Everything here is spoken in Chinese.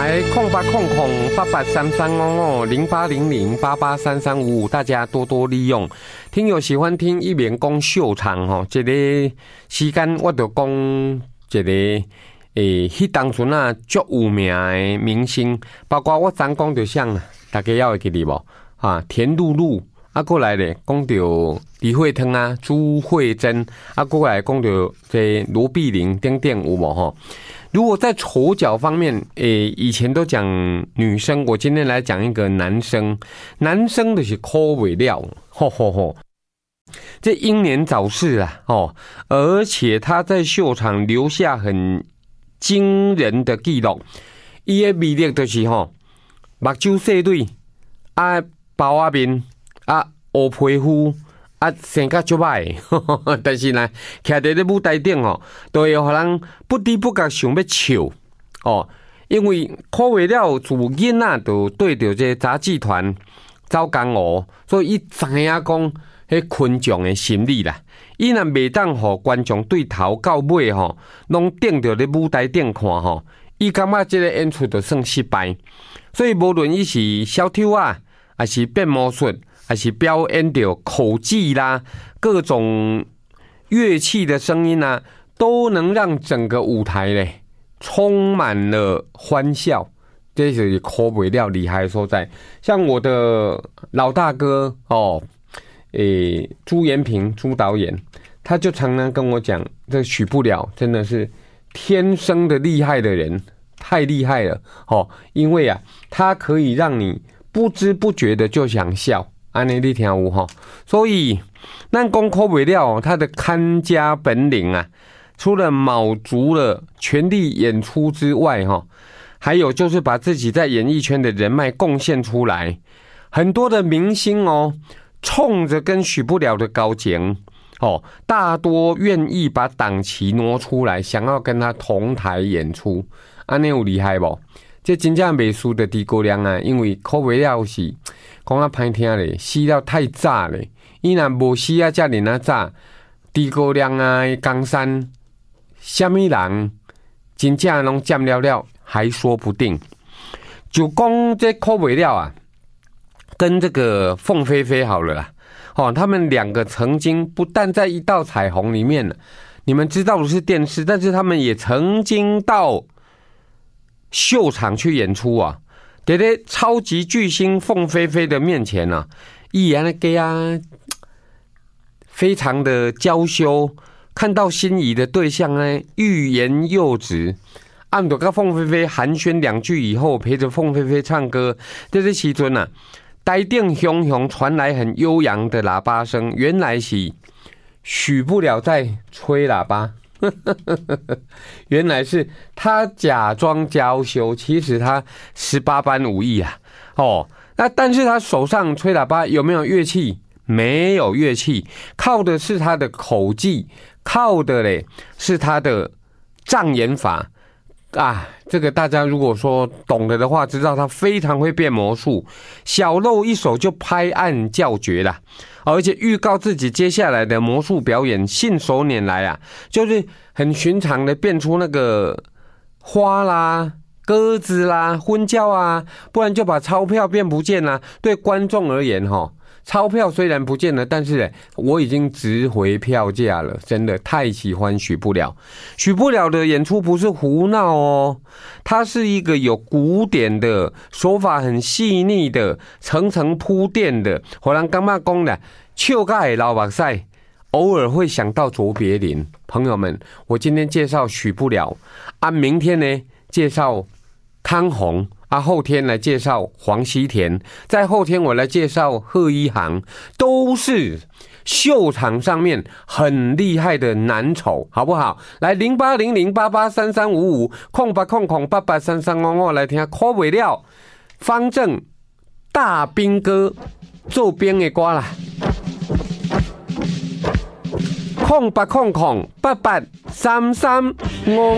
来08008833550800883355，大家多多利用。听友喜欢听一边讲秀场吼，这个时间我就讲一个迄当阵啊足有名的明星，包括我昨讲到像大家要会记得无啊？田露露啊，过来咧讲到李惠汤啊、朱慧珍啊，过来讲到这罗碧玲等等有无吼？如果在丑角方面，以前都讲女生，我今天来讲一个男生。男生的是抠尾料，吼吼吼，这英年早逝啊，哦，而且他在秀场留下很惊人的记录。伊的魅力就是吼，目睭细蕊，啊，包啊面，啊，黑皮肤。啊，生甲足歹，但是呢，徛在咧舞台顶哦，都会互人不知不觉想要笑哦。因为考为了自囡仔就对着这杂技团走江湖，所以伊知影讲迄群众的心理啦。伊若袂当互观众对头到尾吼，拢顶着咧舞台顶看吼，伊感觉这个演出就算失败。所以无论伊是小丑啊，还是变魔术。还是表演的口技啦，各种乐器的声音啊，都能让整个舞台嘞充满了欢笑。这是考不了厉害的所在。像我的老大哥哦，朱延平朱导演，他就常常跟我讲，这许不了真的是天生的厉害的人，太厉害了哦。因为啊，他可以让你不知不觉的就想笑。安尼你听有吼，所以咱讲考不了他的看家本领啊，除了卯足了全力演出之外哈，还有就是把自己在演艺圈的人脉贡献出来。很多的明星哦，冲着跟许不了的交情哦，大多愿意把档期挪出来，想要跟他同台演出。安尼有厉害不？这真正袂输的诸葛亮啊，因为考不了是。讲啊歹听咧，死了太早咧。伊若无死啊，遮尔啊早，诸葛亮啊，江山，什么人真正拢占了，还说不定。就讲这考不了啊，跟这个凤飞飞好了啦。哦，他们两个曾经不但在一道彩虹里面，你们知道的是电视，但是他们也曾经到秀场去演出啊。在咧超级巨星凤飞飞的面前啊，依然给啊非常的娇羞，看到心仪的对象呢，欲言又止。按着跟凤飞飞寒暄两句以后，陪着凤飞飞唱歌。在这时阵啊，台顶雄雄传来很悠扬的喇叭声，原来是许不了在吹喇叭。原来是他假装娇羞，其实他18般武艺啊！哦，那但是他手上吹喇叭有没有乐器？没有乐器，靠的是他的口技，靠的嘞是他的障眼法啊！这个大家如果说懂了的话，知道他非常会变魔术，小露一手就拍案叫绝了。而且预告自己接下来的魔术表演，信手拈来啊，就是很寻常的变出那个花啦、鸽子啦、婚胶啊，不然就把钞票变不见啦。对观众而言哈，钞票虽然不见了，但是我已经值回票价了，真的太喜欢许不了。许不了的演出不是胡闹哦，它是一个有古典的手法，很细腻的，层层铺垫的。互人感觉讲啦，笑甲会流目屎，偶尔会想到卓别林。朋友们，我今天介绍许不了啊，明天呢介绍康弘。后天来介绍黄西田，在后天我来介绍贺一航，都是秀场上面很厉害的男丑，好不好？来0800883355，0800883355来听考不了方正大兵哥做兵的歌啦，0800883355。